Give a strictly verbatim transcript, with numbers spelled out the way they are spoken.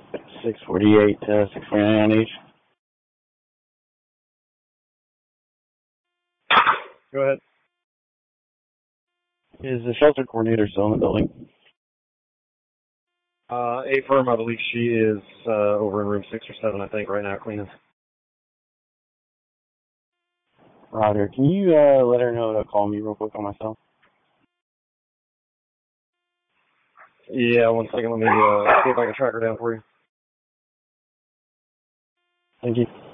six forty-eight to six forty-nine each. Go ahead. Is the shelter coordinator still in the building? Uh, a firm, I believe she is uh, over in room six or seven, I think, right now, cleaning. Roger. Can you uh, let her know to call me real quick on my cell? Yeah, one second. Let me uh, see if I can track her down for you. Thank you.